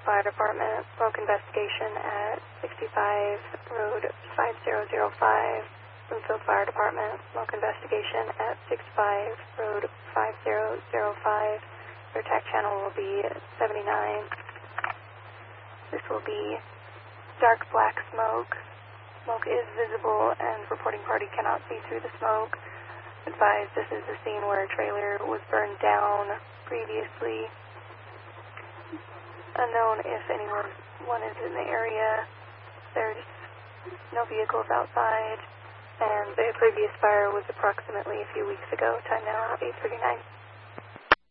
Fire Department, smoke investigation at 65 Road 5005. Bloomfield Fire Department, smoke investigation at 65 Road 5005. Your attack channel will be 79. This will be dark black smoke. Smoke is visible and reporting party cannot see through the smoke. Advise this is the scene where a trailer was burned down previously. Unknown if anyone is in the area. There's no vehicles outside, and the previous fire was approximately a few weeks ago. Time now 8:39.